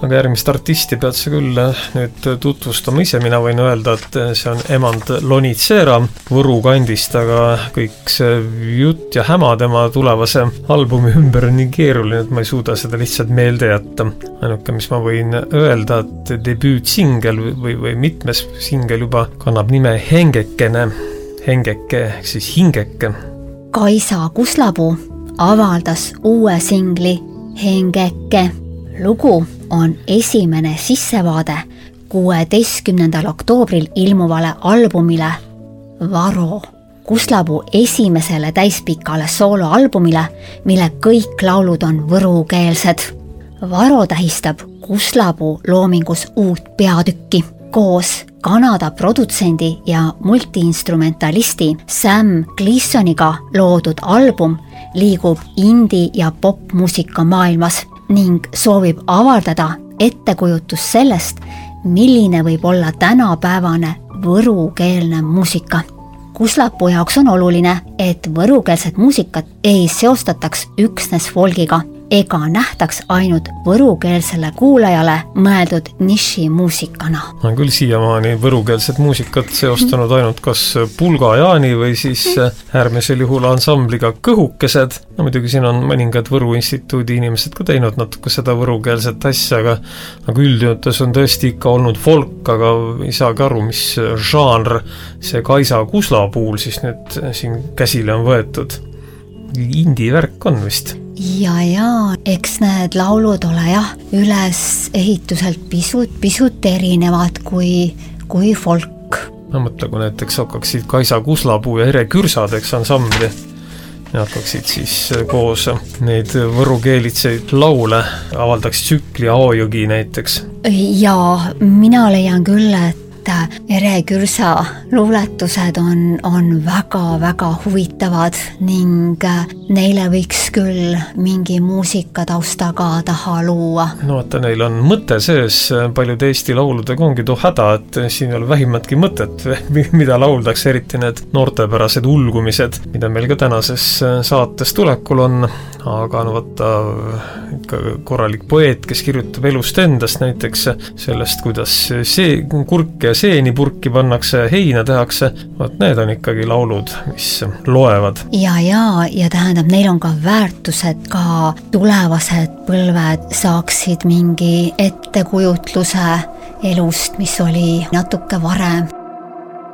aga järgmist artisti pead sa küll nüüd tutvustama ise, mina võin öelda, et see on Emand Lonitsera Võru kandist, aga kõik see jutt ja häma tema tulevase albumi ümber on nii keeruline, et ma ei suuda seda lihtsalt meelde jätta. Ainuke, mis ma võin öelda, et debüütsingel või mitmes singel juba kannab nime Hengekene, Hengeke ehk siis hingeke. Kaisa Kuslapuu avaldas uue singli Hengeke. Lugu on esimene sissevaade 16. oktoobril ilmuvale albumile Varo, Kuslapuu esimesele täispikale sooloalbumile, mille kõik laulud on võrukeelsed. Varo tähistab Kuslapuu loomingus uut peatükki. Koos Kanada produtsendi ja multiinstrumentalisti Sam Gleasoniga loodud album liigub indie- ja popmuusika maailmas ning soovib avardada ettekujutus sellest, milline võib olla tänapäevane võrukeelne muusika. Kuslapuu jaoks on oluline, et võrukeelset muusikat ei seostataks üksnes folgiga ega nähtaks ainult võrukeelsele kuulajale mõeldud niši muusikana. Ma olen küll siiamaani võrukeelset muusikat seostanud ainult kas Pulga Jaani või siis äärmisel juhul ansambliga Kõhukesed. No muidugi siin on mõningad Võru instituudi inimesed ka teinud natuke seda võrukeelset asja, aga üldjuhtus on tõesti ikka olnud folk, aga ei saagi aru, mis žanr see Kaisa Kuslapuul siis nüüd siin käsile on võetud. Indie värk on vist. Ja, eks need laulud ole üles ehituselt pisut erinevad kui folk. Ma mõtlen, kui näiteks hakkaksid Kaisa Kuslapuu ja Ere Kürsad, ansambli, ja hakkaksid siis koos neid võrukeelitseid laule, avaldaks tsükli Aojogi näiteks. Ja mina leian küll, et Ere Kürsa luuletused on väga-väga huvitavad ning neile võiks küll mingi muusikataustaga taha luua. No vaata, neil on mõte sees, paljud Eesti lauludega ongi too häda, et siin ei ole vähimatki mõtet, mida lauldaks, eriti need noortepärased ulgumised, mida meil ka tänases saates tulekul on, aga no vaata, ikka korralik poeet, kes kirjutab elust endast näiteks sellest, kuidas see kurk ja seeni purki pannakse, heina tehakse, vaat need on ikkagi laulud, mis loevad. Ja tähendab, neil on ka väärtused, ka tulevased põlved saaksid mingi ettekujutluse elust, mis oli natuke varem.